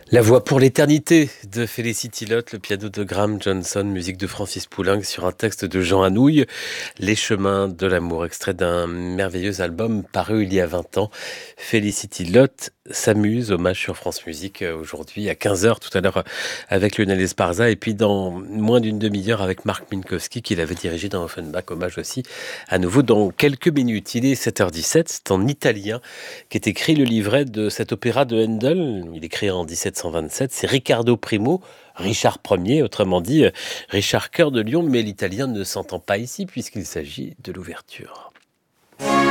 La voix pour l'éternité de Felicity Lotte, le piano de Graham Johnson, musique de Francis Poulenc sur un texte de Jean Anouilh, Les chemins de l'amour, extrait d'un merveilleux album paru il y a 20 ans. Felicity Lotte s'amuse, hommage sur France Musique aujourd'hui à 15 heures tout à l'heure avec Lionel Esparza et puis dans moins d'une demi-heure avec Marc Minkowski qui l'avait dirigé dans Offenbach, hommage aussi à nouveau dans quelques minutes. Il est 7h17, c'est en italien qu'est écrit le livret de cet opéra de Handel. Il est créé en 1727. C'est Riccardo Primo, Richard Ier, autrement dit Richard Cœur de Lion, mais l'italien ne s'entend pas ici puisqu'il s'agit de l'ouverture.